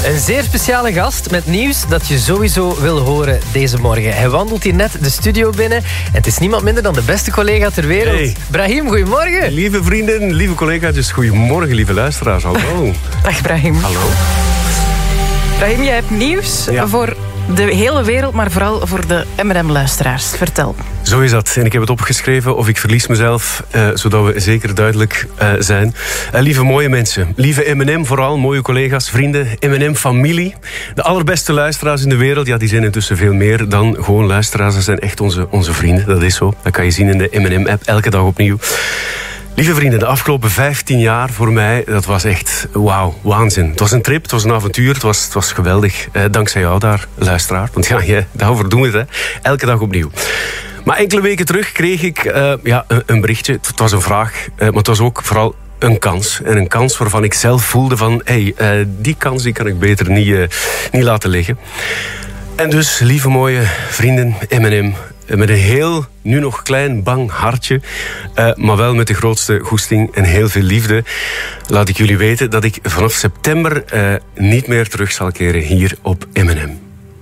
Een zeer speciale gast met nieuws dat je sowieso wil horen deze morgen. Hij wandelt hier net de studio binnen en het is niemand minder dan de beste collega ter wereld. Hey. Brahim, goedemorgen. Lieve vrienden, lieve collega's, dus goedemorgen, lieve luisteraars. Hallo. Dag Brahim. Hallo. Brahim, jij hebt nieuws voor de hele wereld, maar vooral voor de M&M-luisteraars. Vertel. Zo is dat. En ik heb het opgeschreven of ik verlies mezelf, zodat we zeker duidelijk zijn. Lieve mooie mensen, lieve M&M vooral, mooie collega's, vrienden, M&M-familie. De allerbeste luisteraars in de wereld, ja, die zijn intussen veel meer dan gewoon luisteraars. Dat zijn echt onze vrienden, dat is zo. Dat kan je zien in de M&M-app, elke dag opnieuw. Lieve vrienden, de afgelopen 15 jaar voor mij, dat was echt wauw, waanzin. Het was een trip, het was een avontuur, het was geweldig. Dankzij jou daar, luisteraar. Want ja, daarover doen we het, hè. Elke dag opnieuw. Maar enkele weken terug kreeg ik een berichtje. Het was een vraag, maar het was ook vooral een kans. En een kans waarvan ik zelf voelde van, die kans die kan ik beter niet laten liggen. En dus, lieve mooie vrienden, M&M, met een heel, nu nog klein, bang hartje, maar wel met de grootste goesting en heel veel liefde, laat ik jullie weten dat ik vanaf september niet meer terug zal keren hier op M&M.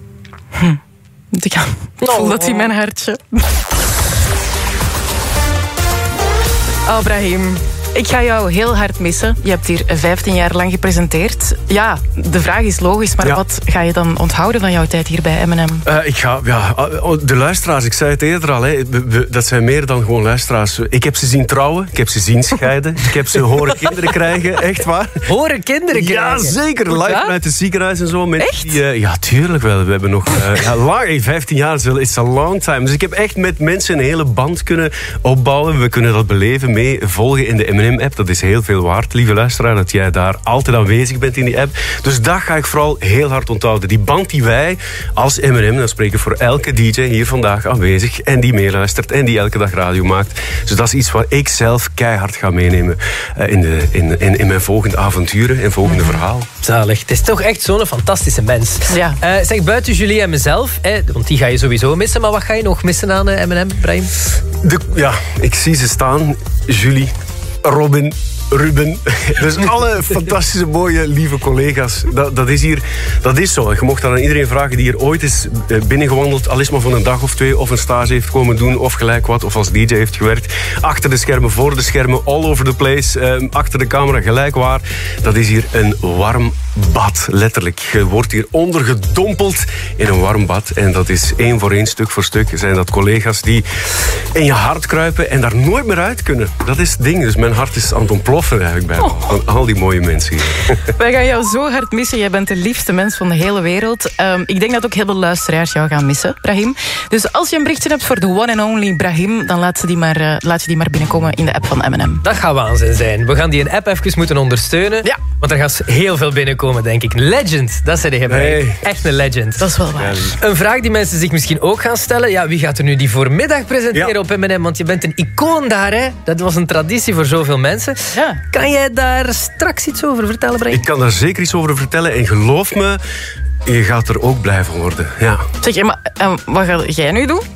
Ik voel dat in mijn hartje. Oh, Brahim. Ik ga jou heel hard missen. Je hebt hier 15 jaar lang gepresenteerd. Ja, de vraag is logisch, maar wat ga je dan onthouden van jouw tijd hier bij M&M? De luisteraars, ik zei het eerder al, dat zijn meer dan gewoon luisteraars. Ik heb ze zien trouwen, ik heb ze zien scheiden, ik heb ze horen kinderen krijgen, echt waar. Horen kinderen krijgen? Ja, zeker. Live uit het ziekenhuis en zo. Echt? Ja, tuurlijk wel. We hebben nog lang, 15 jaar is a long time. Dus ik heb echt met mensen een hele band kunnen opbouwen. We kunnen dat beleven, mee volgen in de M&M-app. Dat is heel veel waard, lieve luisteraar, dat jij daar altijd aanwezig bent in die app. Dus dat ga ik vooral heel hard onthouden. Die band die wij als M&M, dan spreken voor elke DJ hier vandaag aanwezig en die meeluistert en die elke dag radio maakt. Dus dat is iets wat ik zelf keihard ga meenemen in mijn volgende avonturen en volgende verhaal. Zalig. Het is toch echt zo'n fantastische mens. Ja. Zeg, buiten Julie en mezelf, want die ga je sowieso missen, maar wat ga je nog missen aan M&M, Brahim? Ik zie ze staan. Julie, Robin, Ruben. Dus alle fantastische, mooie, lieve collega's. Dat is hier, dat is zo. Je mocht dan aan iedereen vragen die hier ooit is binnengewandeld, al is maar voor een dag of twee, of een stage heeft komen doen, of gelijk wat, of als DJ heeft gewerkt. Achter de schermen, voor de schermen, all over the place, achter de camera, gelijk waar. Dat is hier een warm bad, letterlijk. Je wordt hier ondergedompeld in een warm bad. En dat is één voor één, stuk voor stuk, zijn dat collega's die in je hart kruipen en daar nooit meer uit kunnen. Dat is het ding. Dus mijn hart is aan het ontploffen eigenlijk bij van al die mooie mensen hier. Wij gaan jou zo hard missen. Jij bent de liefste mens van de hele wereld. Ik denk dat ook heel veel luisteraars jou gaan missen, Brahim. Dus als je een berichtje hebt voor de one and only Brahim, dan laat je die maar binnenkomen in de app van M&M. Dat gaat waanzin zijn. We gaan die een app even moeten ondersteunen. Ja. Want er gaat heel veel binnenkomen, denk ik. Legend, dat zei de Brahim. Echt een legend. Dat is wel waar. Een vraag die mensen zich misschien ook gaan stellen. Ja, wie gaat er nu die voormiddag presenteren op M&M? Want je bent een icoon daar, hè? Dat was een traditie voor zoveel mensen. Ja. Kan jij daar straks iets over vertellen, Brahim? Ik kan daar zeker iets over vertellen. En geloof me, je gaat er ook blij van worden. Ja. Zeg, maar wat ga jij nu doen?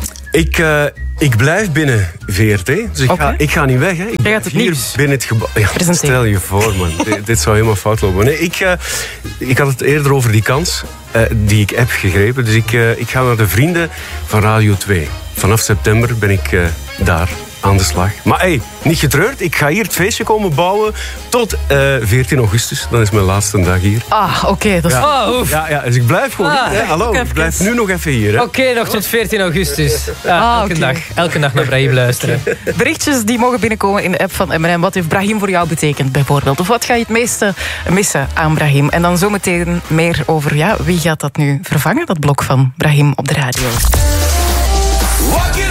Ik blijf binnen VRT, dus ik ga niet weg. Hè. Ik gaat het hier nieuws binnen het gebouw. Ja, stel je voor, man. Dit zou helemaal fout lopen. Nee, ik had het eerder over die kans die ik heb gegrepen. Dus ik ga naar de vrienden van Radio 2. Vanaf september ben ik daar aan de slag. Maar niet getreurd. Ik ga hier het feestje komen bouwen tot 14 augustus. Dan is mijn laatste dag hier. Oké. Dat is... Ja, dus ik blijf gewoon. Hallo, ik blijf nu nog even hier. Oké, nog tot 14 augustus. Elke dag naar Brahim luisteren. Berichtjes die mogen binnenkomen in de app van M&M. Wat heeft Brahim voor jou betekend, bijvoorbeeld? Of wat ga je het meeste missen aan Brahim? En dan zometeen meer over, wie gaat dat nu vervangen, dat blok van Brahim op de radio.